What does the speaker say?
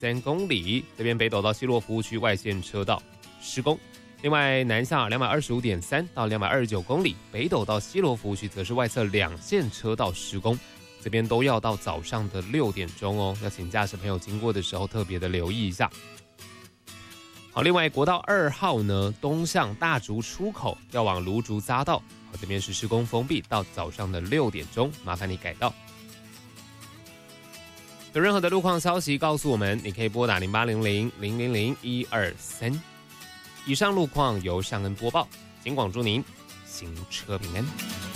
3公里，这边北斗到西螺服务区外线车道施工。另外南下225.3到229公里，北斗到西螺服务区则是外侧2线车道施工，这边都要到早上的6点钟哦，要请驾驶朋友经过的时候特别的留意一下。好，另外国道2号呢，东向大竹出口要往芦竹匝道，这边是施工封闭到早上的6点钟，麻烦你改道。有任何的路况消息告诉我们，你可以拨打0800-000-123。以上路况由尚恩播报，警广祝您行车平安。